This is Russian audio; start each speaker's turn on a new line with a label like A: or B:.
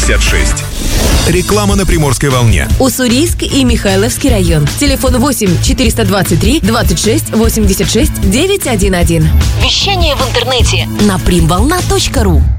A: 56. Реклама на Приморской волне.
B: Уссурийск и Михайловский район. Телефон 8 423 26 86 911.
C: Вещание в интернете
B: на primvolna.ru.